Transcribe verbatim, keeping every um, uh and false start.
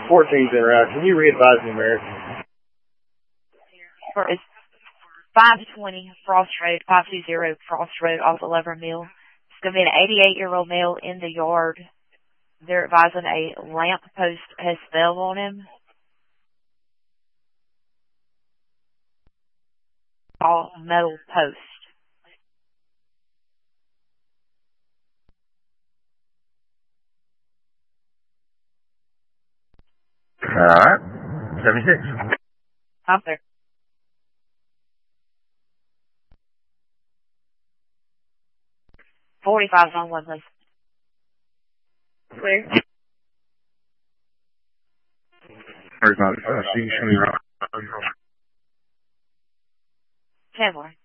fourteen's en route. Can you re-advise the American? It's five twenty Frost Road, five two zero Frost Road off the Lever Mill. It's going to be an eighty-eight-year-old male in the yard. They're advising a lamp post has fell on him. All metal post. All right. seventy-six. Up there. forty-five's on one, please. Clear. thirty-five. Uh, see, show me around. ten more.